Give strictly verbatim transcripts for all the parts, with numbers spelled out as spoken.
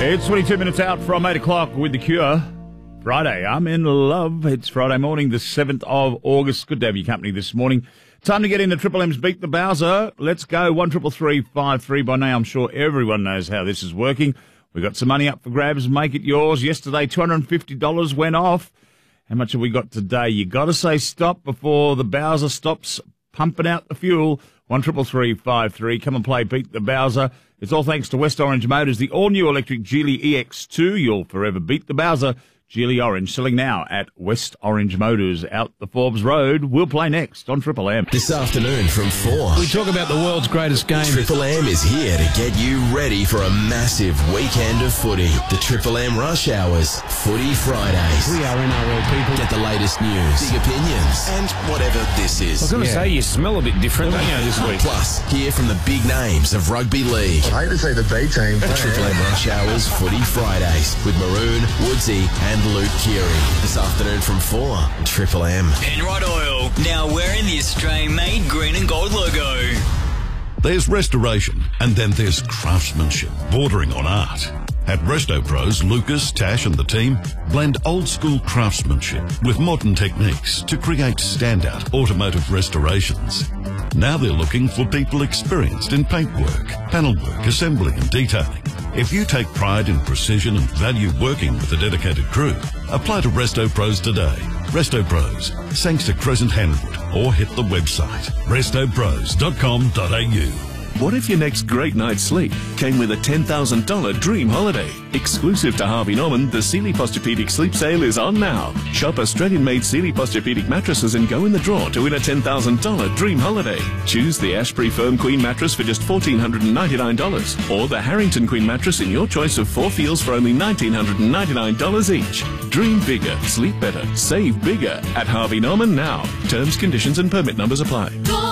It's twenty-two minutes out from eight o'clock with The Cure. Friday, I'm in love. It's Friday morning, the seventh of August. Good to have your company this morning. Time to get into Triple M's Beat the Bowser. Let's go. one triple three five three. By now, I'm sure everyone knows how this is working. We've got some money up for grabs. Make it yours. Yesterday, two hundred fifty dollars went off. How much have we got today? You got to say stop before the Bowser stops pumping out the fuel. one triple three five three. Come and play Beat the Bowser. It's all thanks to West Orange Motors, the all-new electric Geely E X two. You'll forever beat the Bowser. Geely Orange, selling now at West Orange Motors, out the Forbes Road. We'll play next on Triple M. This afternoon from four. We talk about the world's greatest game. Triple M is here to get you ready for a massive weekend of footy. The Triple M Rush Hours Footy Fridays. We are N R L people. Get the latest news, big opinions, and whatever this is. I was going to yeah. say, you smell a bit different, don't you, this week? Plus, hear from the big names of rugby league. I hate to say the B team. The Triple M Rush Hours Footy Fridays with Maroon, Woodsy, and Luke Keary. This afternoon from four. Triple M. Penrite Oil, now wearing the Australian-made green and gold logo. There's restoration, and then there's craftsmanship, bordering on art. At Resto Pros, Lucas, Tash and the team blend old-school craftsmanship with modern techniques to create standout automotive restorations. Now they're looking for people experienced in paintwork, panelwork, assembly and detailing. If you take pride in precision and value working with a dedicated crew, apply to Resto Pros today. Resto Pros, thanks to Crescent Hanwood, or hit the website resto pros dot com dot a u. What if your next great night's sleep came with a ten thousand dollars dream holiday? Exclusive to Harvey Norman, the Sealy Posturepedic Sleep Sale is on now. Shop Australian-made Sealy Posturepedic mattresses and go in the draw to win a ten thousand dollars dream holiday. Choose the Ashbury Firm Queen mattress for just one thousand four hundred ninety-nine dollars or the Harrington Queen mattress in your choice of four feels for only one thousand nine hundred ninety-nine dollars each. Dream bigger, sleep better, save bigger at Harvey Norman now. Terms, conditions and permit numbers apply.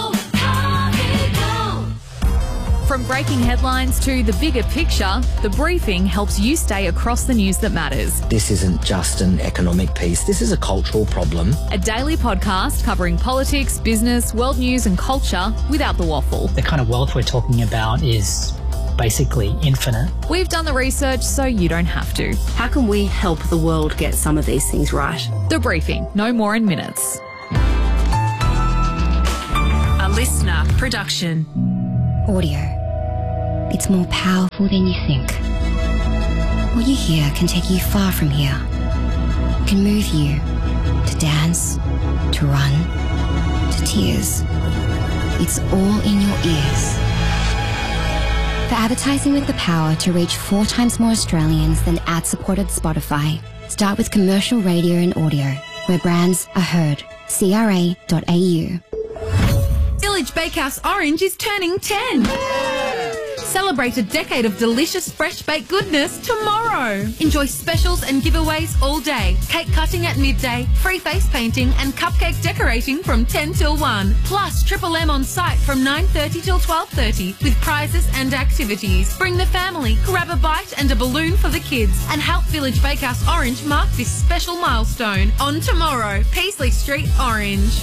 From breaking headlines to the bigger picture, The Briefing helps you stay across the news that matters. This isn't just an economic piece, this is a cultural problem. A daily podcast covering politics, business, world news and culture without the waffle. The kind of wealth we're talking about is basically infinite. We've done the research so you don't have to. How can we help the world get some of these things right? The Briefing, no more in minutes. A listener production. Audio. It's more powerful than you think. What you hear can take you far from here. It can move you to dance, to run, to tears. It's all in your ears. For advertising with the power to reach four times more Australians than ad-supported Spotify, start with commercial radio and audio, where brands are heard. C R A dot A U. Village Bakehouse Orange is turning ten. Celebrate a decade of delicious fresh-baked goodness tomorrow. Enjoy specials and giveaways all day. Cake cutting at midday, free face painting and cupcake decorating from ten till one. Plus Triple M on site from nine thirty till twelve thirty with prizes and activities. Bring the family, grab a bite and a balloon for the kids and help Village Bakehouse Orange mark this special milestone. On tomorrow, Peasley Street, Orange.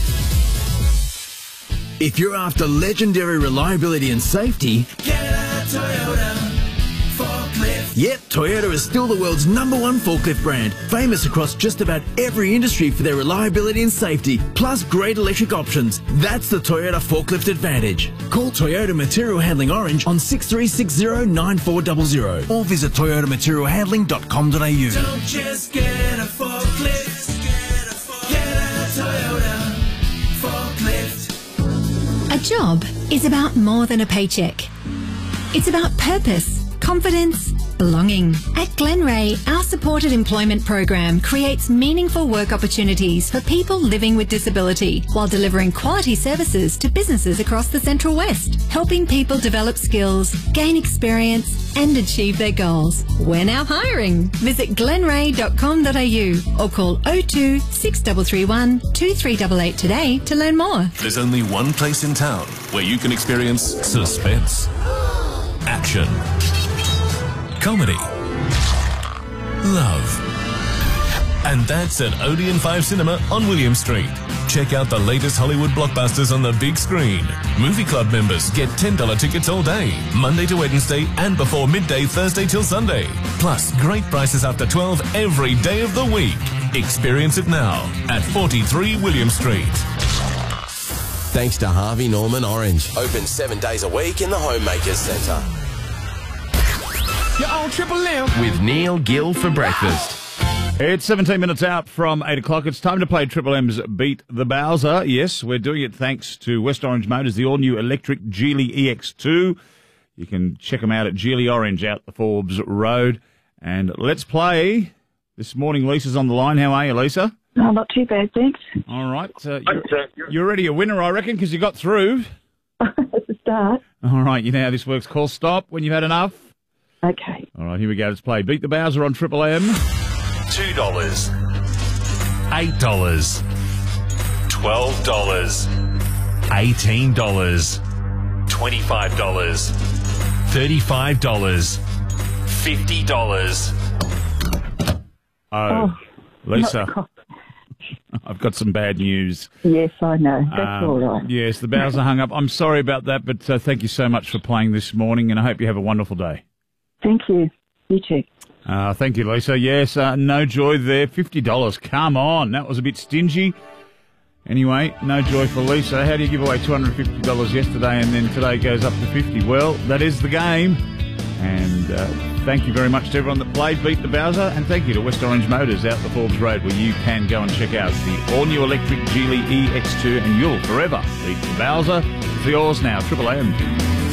If you're after legendary reliability and safety, get a Toyota forklift. Yep, Toyota is still the world's number one forklift brand, famous across just about every industry for their reliability and safety, plus great electric options. That's the Toyota Forklift Advantage. Call Toyota Material Handling Orange on six three six zero nine four zero zero or visit toyota material handling dot com dot a u. Don't just get a forklift, get a Toyota forklift. A job is about more than a paycheck. It's about purpose, confidence, belonging. At Glenray, our supported employment program creates meaningful work opportunities for people living with disability while delivering quality services to businesses across the Central West, helping people develop skills, gain experience and achieve their goals. We're now hiring. Visit glenray dot com dot a u or call oh two, six three three one, two three eight eight today to learn more. There's only one place in town where you can experience suspense, action, comedy, love. And that's at Odeon five Cinema on William Street. Check out the latest Hollywood blockbusters on the big screen. Movie Club members get ten dollars tickets all day, Monday to Wednesday and before midday Thursday till Sunday. Plus, great prices after twelve every day of the week. Experience it now at forty-three William Street. Thanks to Harvey Norman Orange. Open seven days a week in the Homemakers Centre. You're on Triple M. With Neil Gill for breakfast. It's seventeen minutes out from eight o'clock. It's time to play Triple M's Beat the Bowser. Yes, we're doing it thanks to West Orange Motors, the all-new electric Geely E X two. You can check them out at Geely Orange out the Forbes Road. And let's play. This morning, Lisa's on the line. How are you, Lisa? No, not too bad, thanks. All right. Uh, you're, you're already a winner, I reckon, because you got through. That's a start. All right. You know how this works. Call stop when you've had enough. Okay. All right, here we go. Let's play Beat the Bowser on Triple M. two dollars. eight dollars. twelve dollars. eighteen dollars. twenty-five dollars. thirty-five dollars. fifty dollars. Oh, Oh, Lisa, not- I've got some bad news. Yes, I know. That's Um, all right. Yes, the Bowser hung up. I'm sorry about that, but uh, thank you so much for playing this morning, and I hope you have a wonderful day. Thank you. You too. Uh, thank you, Lisa. Yes, uh, no joy there. fifty dollars. Come on. That was a bit stingy. Anyway, no joy for Lisa. How do you give away two hundred fifty dollars yesterday and then today goes up to fifty dollars? Well, that is the game. And uh, thank you very much to everyone that played Beat the Bowser. And thank you to West Orange Motors out the Forbes Road, where you can go and check out the all-new electric Geely E X two, and you'll forever beat the Bowser. It's yours now, Triple M.